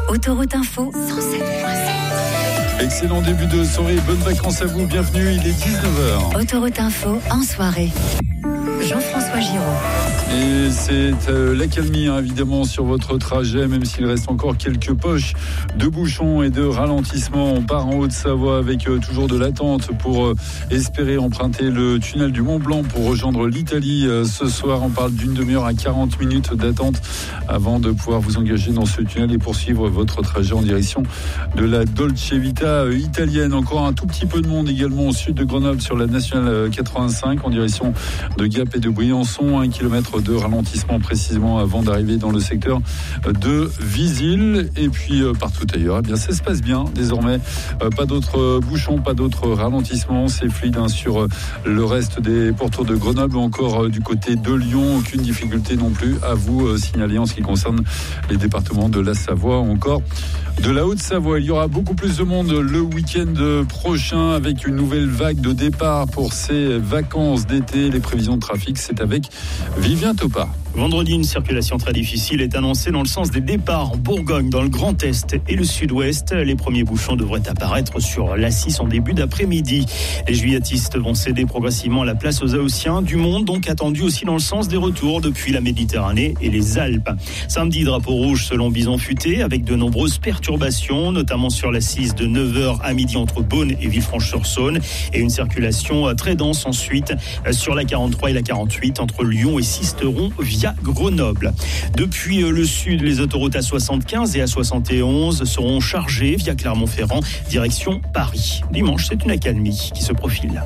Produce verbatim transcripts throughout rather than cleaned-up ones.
Autoroute Info cent sept virgule sept. Excellent début de soirée, bonnes vacances à vous, bienvenue, il est dix-neuf heures. Autoroute Info en soirée. Jean-François Giraud. Et c'est euh, l'accalmie hein, évidemment sur votre trajet, même s'il reste encore quelques poches de bouchons et de ralentissements. On part en Haute-Savoie avec euh, toujours de l'attente pour euh, espérer emprunter le tunnel du Mont-Blanc pour rejoindre l'Italie. Euh, ce soir, on parle d'une demi-heure à quarante minutes d'attente avant de pouvoir vous engager dans ce tunnel et poursuivre votre trajet en direction de la Dolce Vita euh, italienne. Encore un tout petit peu de monde également au sud de Grenoble sur la nationale quatre-vingt-cinq en direction de Gap et de Briançon. Un kilomètre de ralentissement précisément avant d'arriver dans le secteur de Visil. Et puis euh, partout ailleurs, eh bien ça se passe bien désormais. Euh, pas d'autres euh, bouchons, pas d'autres ralentissements. C'est fluide hein, sur euh, le reste des pourtours de Grenoble ou encore euh, du côté de Lyon. Aucune difficulté non plus à vous euh, signaler en ce qui concerne les départements de la Savoie ou encore de la Haute-Savoie. Il y aura beaucoup plus de monde le week-end prochain avec une nouvelle vague de départ pour ces vacances d'été. Les prévisions de trafic, c'est avec Vivien Topa. Vendredi, une circulation très difficile est annoncée dans le sens des départs en Bourgogne, dans le Grand Est et le Sud-Ouest. Les premiers bouchons devraient apparaître sur l'A six en début d'après-midi. Les juilletistes vont céder progressivement la place aux Haussiens. Du monde donc attendu aussi dans le sens des retours depuis la Méditerranée et les Alpes. Samedi, drapeau rouge selon Bison Futé, avec de nombreuses perturbations, notamment sur l'A six de neuf heures à midi entre Beaune et Villefranche-sur-Saône, et une circulation très dense ensuite sur la quarante-trois et la quarante-huit entre Lyon et Sisteron via Grenoble. Depuis le sud, les autoroutes A soixante-quinze et A soixante et onze seront chargées via Clermont-Ferrand, direction Paris. Dimanche, c'est une accalmie qui se profile.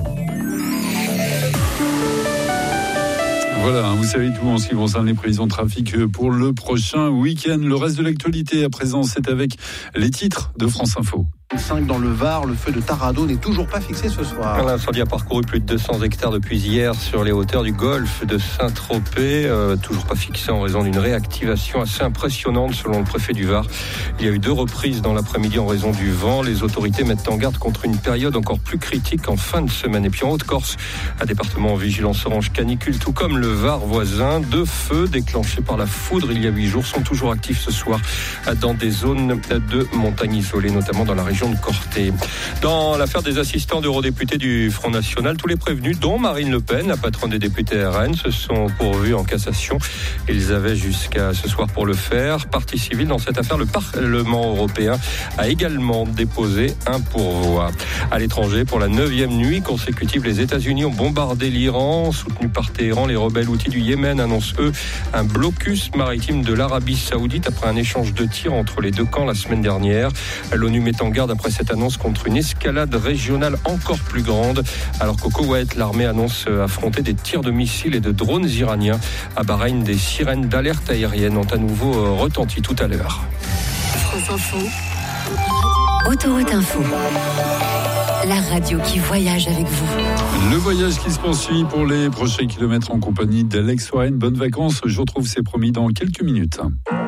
Voilà, vous savez tout en ce qui concerne les prévisions de trafic pour le prochain week-end. Le reste de l'actualité à présent, c'est avec les titres de France Info. cinq dans le Var, le feu de Taradot n'est toujours pas fixé ce soir. L'incendie a parcouru plus de deux cents hectares depuis hier sur les hauteurs du golfe de Saint-Tropez, euh, toujours pas fixé en raison d'une réactivation assez impressionnante selon le préfet du Var. Il y a eu deux reprises dans l'après-midi en raison du vent. Les autorités mettent en garde contre une période encore plus critique en fin de semaine. Et puis en Haute-Corse, un département en vigilance orange canicule, tout comme le Var voisin. Deux feux déclenchés par la foudre il y a huit jours sont toujours actifs ce soir dans des zones de montagne isolées, notamment dans la région de Corté. Dans l'affaire des assistants d'eurodéputés du Front National, tous les prévenus, dont Marine Le Pen, la patronne des députés R N, se sont pourvus en cassation. Ils avaient jusqu'à ce soir pour le faire. Partie civile dans cette affaire, le Parlement européen a également déposé un pourvoi. À l'étranger, pour la neuvième nuit consécutive, les États-Unis ont bombardé l'Iran. Soutenus par Téhéran, les rebelles houthis du Yémen annoncent, eux, un blocus maritime de l'Arabie Saoudite après un échange de tirs entre les deux camps la semaine dernière. L'ONU met en garde après cette annonce contre une escalade régionale encore plus grande. Alors qu'au Koweït, l'armée annonce affronter des tirs de missiles et de drones iraniens. À Bahreïn, des sirènes d'alerte aérienne ont à nouveau retenti tout à l'heure. France Info. Autoroute Info. La radio qui voyage avec vous. Le voyage qui se poursuit pour les prochains kilomètres en compagnie d'Alex Warren. Bonnes vacances, je vous retrouve, c'est promis, dans quelques minutes.